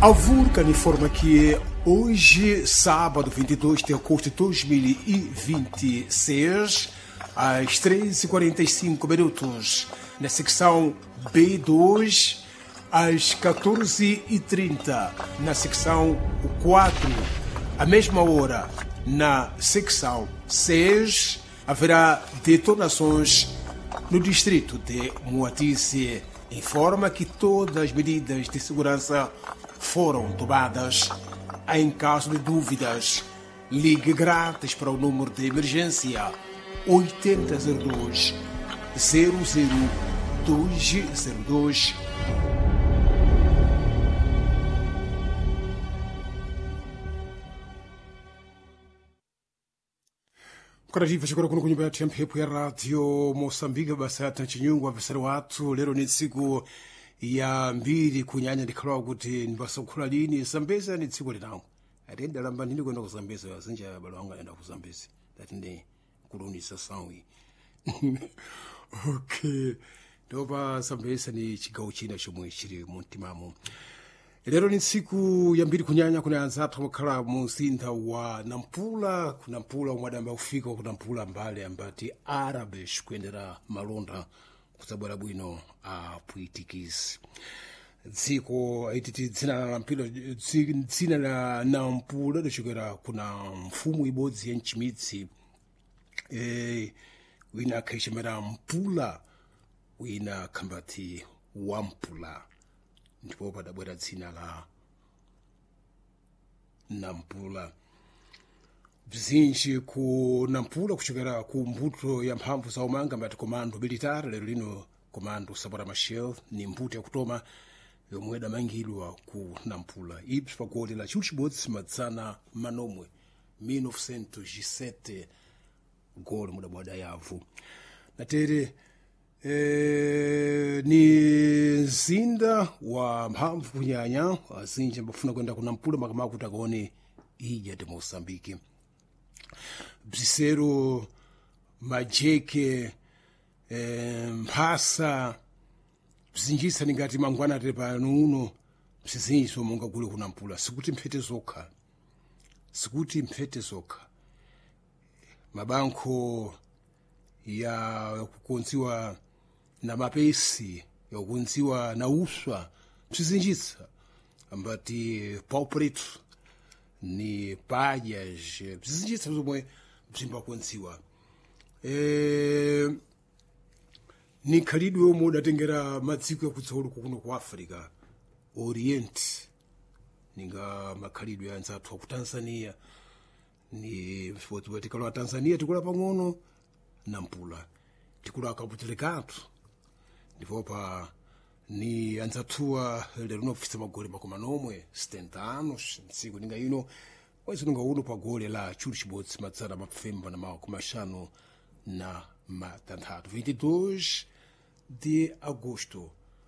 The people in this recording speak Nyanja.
A Vulcan informa que hoje, sábado 22 de agosto de 2026, às 13h45, na secção B2, às 14h30, na secção 4, à mesma hora, na secção 6, haverá detonações no distrito de Moatize. Informa que todas as medidas de segurança foram tomadas. Em caso de dúvidas, ligue grátis para o número de emergência 8002 00202. Kukarajiva chikora kuno kunyumba yathu ya mphepo ya radio Moçambique basa yathu chinyungu apesera wathu lero ni tsiku ya mbiri kunyanya ndikhalawa kuti ndibasakukhula lini Zambezi ni tsiku linawo ati ndalamba ndini kwenda ku Zambezi azinja balo wanga enda ku Zambezi ati ndi kulunisa sawi okay ndoba Zambezi ni chigawo china chomwe chili mu mtimamo. Lero ni tsiku ya mbiri kunyanya kuna anzathu amakhala mu mzinda wa Nampula. Ku Nampula umwadamba kufika ku Nampula mbale ambati Arabish kuendera malonda kudzabwera bwino a Puitikisi. Dziko aititi dzina la Nampula lichokera kuna mfumu ibodzi ya Nchimitsi wina akhaichemera Mpula wina khambati Wampula, ndipo padabwera dzina la Nampula. Bzinji ku Nampula kuchokera ku mbuto ya mphamvu za umanga ngati komando military. Lero lino komando Sabora Machel ni mbuto yakutoma yomwe idamangidwa ku Nampula. Ibzi pa goli la chibodzi madzana manomwe 1907 goli mudabwada yavu natere. Ni mzinda wa mphamvu kunyanya azinji ambafuna kwenda ku Nampula makamaka kuti akaone ija de Moçambique. Bzisero, majeke, mphasa bzinjisa ningati mangwana tere pano uno bzizinjiso monga kule ku Nampula. Sikuti mphete zokha mabanko ya kukonziwa na mapesi ya kukonziwa na uswa bzizinjisa ambati pau preto ni palhas bzizinjisa zomwe bzimba kukonziwa. Ni khalidwe omwe udatengera madziko yakutsogolo kuno ku Africa Orient ninga makhalidwe ya anzathu aku Tanzania ni tikalowa Tanzania tikula pang'ono Nampula tikula Cabo ndipo pa ni anzathuwa lero linofisa magoli makumi anomwe 70 ntsiku ninga ino wezi ninga uno pa goli la chibodzi madzana mapfemba na makumi ashanu na matanthatu 22 de agosto